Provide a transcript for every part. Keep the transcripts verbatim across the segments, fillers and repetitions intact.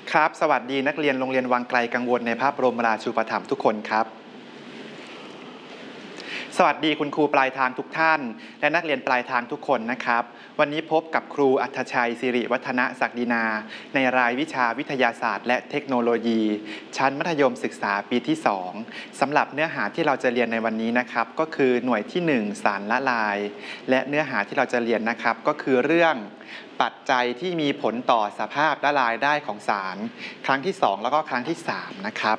ครับสวัสดีนักเรียนโรงเรียนวังไกลกังวลในพระบรมราชูปถัมภ์ทุกคนครับสวัสดีคุณครูปลายทางทุกท่านและนักเรียนปลายทางทุกคนนะครับวันนี้พบกับครูอัธชัยสิริวัฒนศักดินาในรายวิชาวิทยาศาสตร์และเทคโนโลยี ชั้นมัธยมศึกษาปีที่สองสำหรับเนื้อหาที่เราจะเรียนในวันนี้นะครับก็คือหน่วยที่หนึ่งสารละลายและเนื้อหาที่เราจะเรียนนะครับก็คือเรื่องปัจจัยที่มีผลต่อสภาพละลายได้ของสารครั้งที่สองแล้วก็ครั้งที่สามนะครับ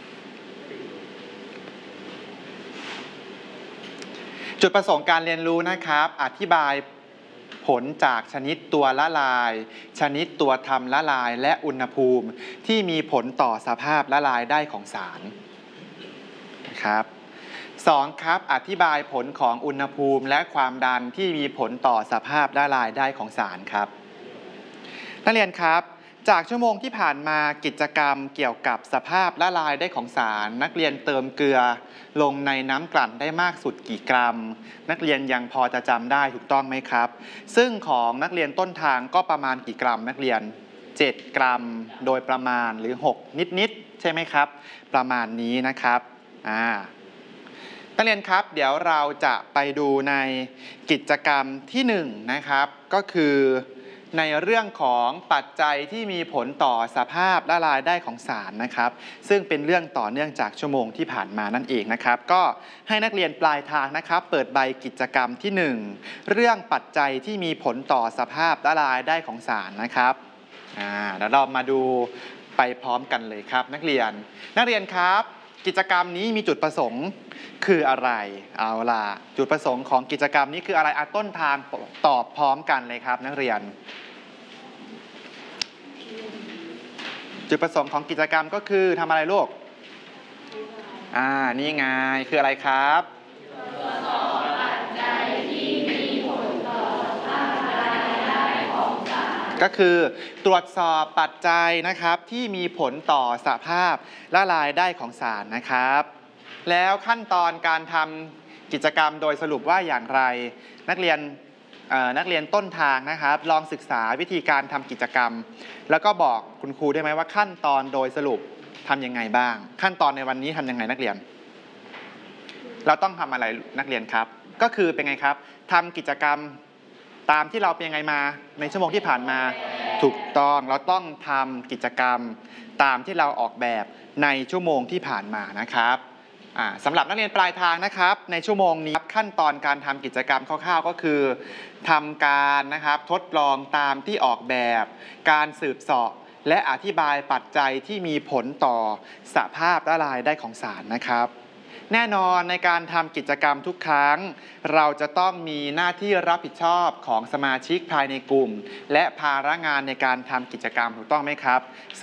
จุดประสงค์การเรียนรู้นะครับอธิบายผลจากชนิดตัวละลายชนิดตัวทำละลายและอุณหภูมิที่มีผลต่อสภาพละลายได้ของสารนะครับสองครับอธิบายผลของอุณหภูมิและความดันที่มีผลต่อสภาพละลายได้ของสารครับนักเรียนครับจากชั่วโมงที่ผ่านมากิจกรรมเกี่ยวกับสภาพละลายได้ของสารนักเรียนเติมเกลือลงในน้ำกลั่นได้มากสุดกี่กรัมนักเรียนยังพอจะจำได้ถูกต้องไหมครับซึ่งของนักเรียนต้นทางก็ประมาณกี่กรัมนักเรียนเจ็ดกรัมโดยประมาณหรือหกนิดๆใช่ไหมครับประมาณนี้นะครับอ่านักเรียนครับเดี๋ยวเราจะไปดูในกิจกรรมที่หนึ่งนะครับก็คือในเรื่องของปัจจัยที่มีผลต่อสภาพละลายได้ของสารนะครับซึ่งเป็นเรื่องต่อเนื่องจากชั่วโมงที่ผ่านมานั่นเองนะครับก็ให้นักเรียนปลายทางนะครับเปิดใบกิจกรรมที่หนึ่งเรื่องปัจจัยที่มีผลต่อสภาพละลายได้ของสารนะครับอ่าเดี๋ยวเรามาดูไปพร้อมกันเลยครับนักเรียนนักเรียนครับกิจกรรมนี้มีจุดประสงค์คืออะไรเอาล่ะจุดประสงค์ของกิจกรรมนี้คืออะไรอ่ะต้นทางตอบพร้อมกันเลยครับนักเรียนจุดประสงค์ของกิจกรรมก็คือทำอะไรลูกอ่านี่ไงคืออะไรครับตรวจสอบปัจจัยที่มีผลต่อสภาพละลายได้ของสารก็คือตรวจสอบปัจจัยนะครับที่มีผลต่อสภาพละลายได้ของสารนะครับแล้วขั้นตอนการทำกิจกรรมโดยสรุปว่าอย่างไรนักเรียนนักเรียนต้นทางนะครับลองศึกษาวิธีการทำกิจกรรมแล้วก็บอกคุณครูได้ไหมว่าขั้นตอนโดยสรุปทำยังไงบ้างขั้นตอนในวันนี้ทำยังไงนักเรียนเราต้องทำอะไรนักเรียนครับก็คือเป็นไงครับทำกิจกรรมตามที่เราเป็นยังไงมาในชั่วโมงที่ผ่านมาถูกต้องเราต้องทำกิจกรรมตามที่เราออกแบบในชั่วโมงที่ผ่านมานะครับสำหรับนักเรียนปลายทางนะครับในชั่วโมงนี้ขั้นตอนการทำกิจกรรมคร่าวๆก็คือทำการนะครับทดลองตามที่ออกแบบการสืบเสาะและอธิบายปัจจัยที่มีผลต่อสภาพละลายได้ของสารนะครับแน่นอนในการทำกิจกรรมทุกครั้งเราจะต้องมีหน้าที่รับผิดชอบของสมาชิกภายในกลุ่มและภาระงานในการทำกิจกรรมถูกต้องไหมครับ